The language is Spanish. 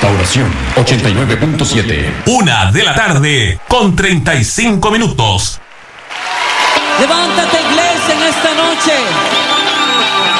Restauración 89.7. 1:35 PM. Levántate, iglesia, en esta noche.